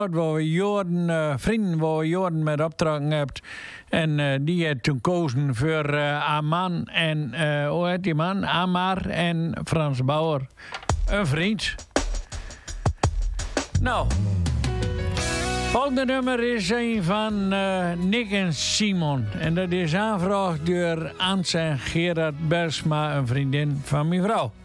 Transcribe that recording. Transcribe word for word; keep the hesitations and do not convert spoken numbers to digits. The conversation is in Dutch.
waar we jaren, uh, vrienden waar we jaren met opdrachten hebt. En uh, die heeft toen gekozen voor uh, Aman en, uh, hoe heet die man? Amar en Frans Bauer. Een vriend. Nou. Volgende nummer is een van uh, Nick en Simon. En dat is aangevraagd door Ans en Gerard Bersma, een vriendin van mijn vrouw.